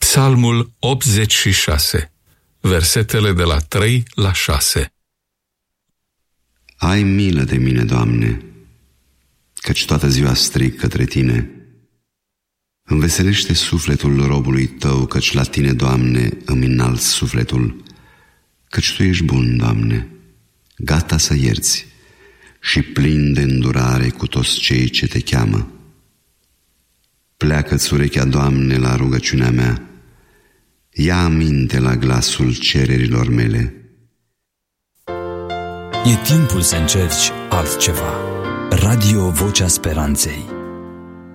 Psalmul 86, versetele de la 3 la 6. Ai milă de mine, Doamne, căci toată ziua strig către Tine. Înveselește sufletul robului Tău, căci la Tine, Doamne, îmi înalt sufletul, căci Tu ești bun, Doamne, gata să ierți și plin de îndurare cu toți cei ce Te cheamă. Pleacă-ți urechea, Doamne, la rugăciunea mea, ia aminte la glasul cererilor mele. E timpul să încerci altceva. Radio Vocea Speranței.